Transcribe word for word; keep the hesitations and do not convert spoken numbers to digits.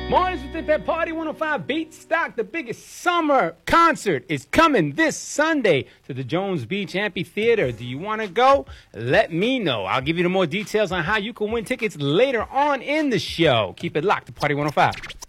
Mornings with the Pep Party one oh five Beat Stock. The biggest summer concert is coming this Sunday to the Jones Beach Amphitheater. Do you want to go? Let me know. I'll give you the more details on how you can win tickets later on in the show. Keep it locked to Party one oh five.